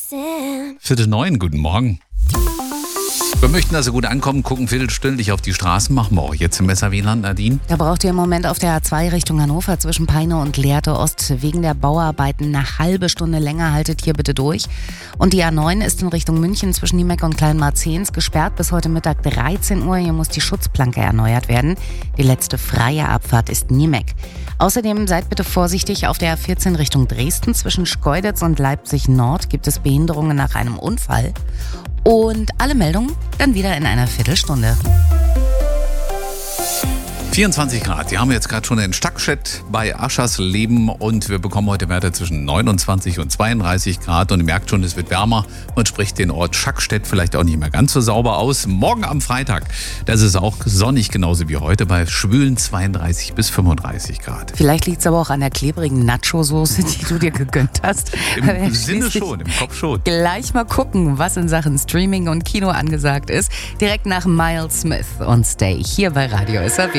8:45, guten Morgen. Wir möchten also gut ankommen, gucken viertelstündlich auf die Straßen, machen wir auch jetzt im Messerwieland, Nadine. Da braucht ihr im Moment auf der A2 Richtung Hannover zwischen Peine und Lehrte Ost wegen der Bauarbeiten eine halbe Stunde länger. Haltet hier bitte durch. Und die A9 ist in Richtung München zwischen Niemeck und Kleinmarzehns gesperrt bis heute Mittag 13 Uhr. Hier muss die Schutzplanke erneuert werden. Die letzte freie Abfahrt ist Niemeck. Außerdem seid bitte vorsichtig auf der A14 Richtung Dresden. Zwischen Schkeuditz und Leipzig Nord gibt es Behinderungen nach einem Unfall. Und alle Meldungen dann wieder in einer Viertelstunde. 24 Grad, die haben wir jetzt gerade schon in Stackstedt bei Aschersleben und wir bekommen heute Werte zwischen 29 und 32 Grad und ihr merkt schon, es wird wärmer und spricht den Ort Stackstedt vielleicht auch nicht mehr ganz so sauber aus. Morgen am Freitag, das ist auch sonnig genauso wie heute bei schwülen 32 bis 35 Grad. Vielleicht liegt es aber auch an der klebrigen Nacho-Soße, die du dir gegönnt hast. Im Sinne schon, im Kopf schon. Gleich mal gucken, was in Sachen Streaming und Kino angesagt ist. Direkt nach Miles Smith und Stay hier bei Radio SAW.